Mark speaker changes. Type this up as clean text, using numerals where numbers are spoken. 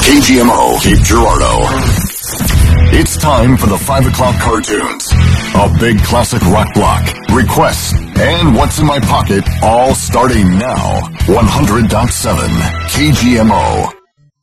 Speaker 1: KGMO, Cape Girardeau. It's time for the 5 o'clock cartoons. A big classic rock block, requests, and what's in my pocket, all starting now. 100.7 KGMO.